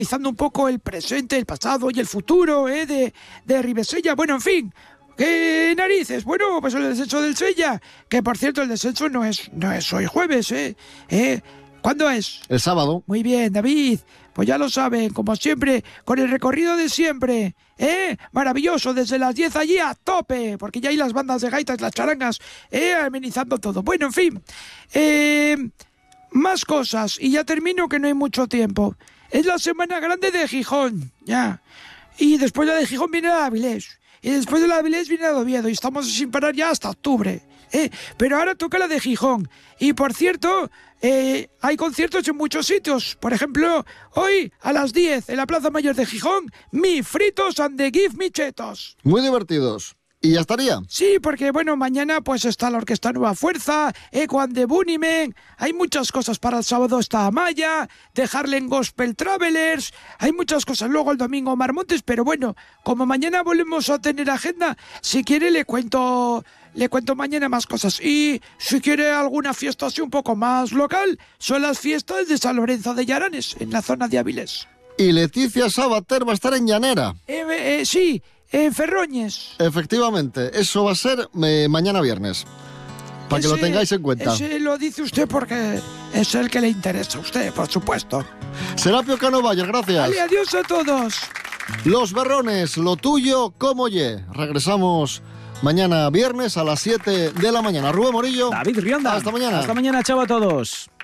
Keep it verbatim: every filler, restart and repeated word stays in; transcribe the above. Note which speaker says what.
Speaker 1: analizando un poco el presente, el pasado y el futuro ¿eh? de, de Ribesella. Bueno, en fin, ¿qué narices? Bueno, pues el descenso del Sella, que por cierto el descenso no es, no es hoy jueves, ¿eh? ¿eh? ¿Cuándo es?
Speaker 2: El sábado.
Speaker 1: Muy bien, David. Pues ya lo saben, como siempre, con el recorrido de siempre, ¿eh? Maravilloso, desde las diez allí a tope, porque ya hay las bandas de gaitas, las charangas, ¿eh? Amenizando todo. Bueno, en fin, eh, más cosas, y ya termino que no hay mucho tiempo. Es la Semana Grande de Gijón, ya. Y después de la de Gijón viene la de Avilés. Y después de la de Avilés viene la de Oviedo, y estamos sin parar ya hasta octubre. Eh, pero ahora toca la de Gijón. Y por cierto, eh, hay conciertos en muchos sitios. Por ejemplo, hoy a las diez en la Plaza Mayor de Gijón, Mi Fritos and the Give Me Chetos.
Speaker 2: Muy divertidos. ¿Y ya estaría?
Speaker 1: Sí, porque bueno, mañana pues está la Orquesta Nueva Fuerza, Echo and the Bunnymen, hay muchas cosas para el sábado, está Amaya, The Harlem Gospel Travelers, hay muchas cosas, luego el domingo Omar Montes, pero bueno, como mañana volvemos a tener agenda, si quiere le cuento, le cuento mañana más cosas, y si quiere alguna fiesta así un poco más local, son las fiestas de San Lorenzo de Llaranes, en la zona de Avilés.
Speaker 2: Y Leticia Sabater va a estar en Llanera.
Speaker 1: Eh, eh, sí, en Ferroñes.
Speaker 2: Efectivamente, eso va a ser eh, mañana viernes. Para que lo tengáis en cuenta.
Speaker 1: Ese lo dice usted porque es el que le interesa a usted, por supuesto.
Speaker 2: Serapio Cano Bayer, gracias.
Speaker 1: Vale, adiós a todos.
Speaker 2: Los Berrones, lo tuyo como ye. Regresamos mañana viernes a las siete de la mañana. Rubén Morillo.
Speaker 3: David Rionda.
Speaker 2: Hasta mañana.
Speaker 3: Hasta mañana, chao a todos.